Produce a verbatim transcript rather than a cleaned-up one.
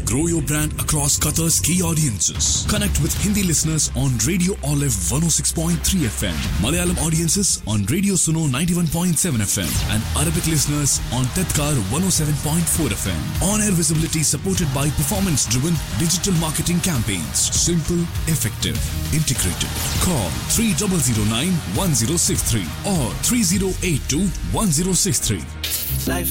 Grow your brand across Qatar's key audiences. Connect with Hindi listeners on Radio Olive one oh six point three F M, Malayalam audiences on Radio Suno ninety-one point seven F M, and Arabic listeners on Tedkar one oh seven point four F M. On-air visibility supported by performance-driven digital marketing campaigns. Simple, effective, integrated. Call three zero zero nine one zero six three or three zero eight two one zero six three.